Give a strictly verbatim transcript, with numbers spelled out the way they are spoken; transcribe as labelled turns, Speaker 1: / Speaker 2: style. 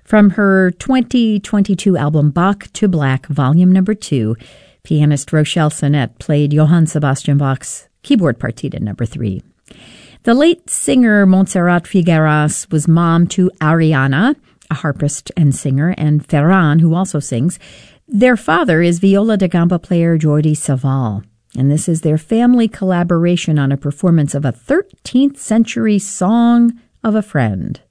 Speaker 1: From her twenty twenty-two album Bach to Black, Volume Number two, pianist Rochelle Sonette played Johann Sebastian Bach's Keyboard Partita Number three. The late singer Montserrat Figueras was mom to Ariana, a harpist and singer, and Ferran, who also sings. Their father is viola da gamba player Jordi Savall, and this is their family collaboration on a performance of a thirteenth century song of a friend.